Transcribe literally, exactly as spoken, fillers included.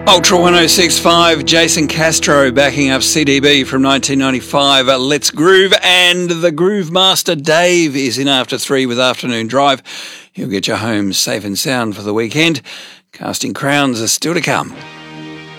Ultra one oh six point five, Jason Castro backing up C D B from nineteen ninety-five. Uh, Let's Groove, and the Groove Master Dave is in after three with Afternoon Drive. He'll get you home safe and sound for the weekend. Casting Crowns are still to come.